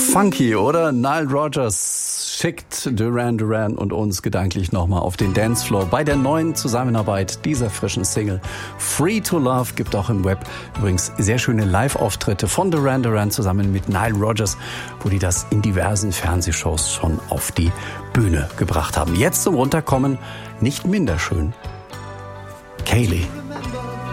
Funky, oder? Nile Rodgers schickt Duran Duran und uns gedanklich nochmal auf den Dancefloor bei der neuen Zusammenarbeit dieser frischen Single. Free to Love gibt auch im Web übrigens sehr schöne Live-Auftritte von Duran Duran zusammen mit Nile Rodgers, wo die das in diversen Fernsehshows schon auf die Bühne gebracht haben. Jetzt zum Runterkommen nicht minder schön. Kaylee.